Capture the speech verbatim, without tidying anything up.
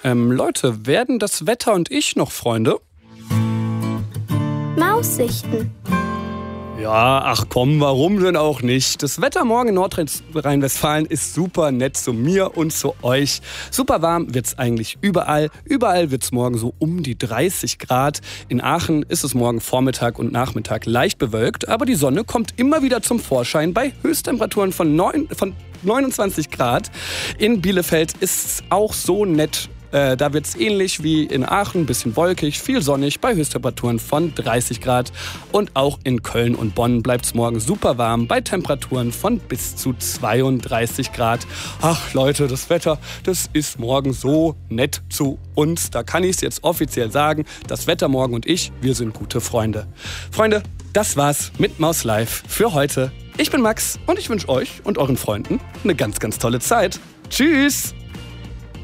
Ähm, Leute, werden das Wetter und ich noch Freunde? Maussichten. Ja, ach komm, warum denn auch nicht? Das Wetter morgen in Nordrhein-Westfalen ist super nett zu mir und zu euch. Super warm wird's eigentlich überall. Überall wird's morgen so um die dreißig Grad. In Aachen ist es morgen Vormittag und Nachmittag leicht bewölkt, aber die Sonne kommt immer wieder zum Vorschein bei Höchsttemperaturen von, neun, von neunundzwanzig Grad. In Bielefeld ist es auch so nett. Äh, da wird es ähnlich wie in Aachen, ein bisschen wolkig, viel sonnig bei Höchsttemperaturen von dreißig Grad. Und auch in Köln und Bonn bleibt es morgen super warm bei Temperaturen von bis zu zweiunddreißig Grad. Ach Leute, das Wetter, das ist morgen so nett zu uns. Da kann ich es jetzt offiziell sagen. Das Wetter morgen und ich, wir sind gute Freunde. Freunde, das war's mit Maus Live für heute. Ich bin Max und ich wünsche euch und euren Freunden eine ganz, ganz tolle Zeit. Tschüss!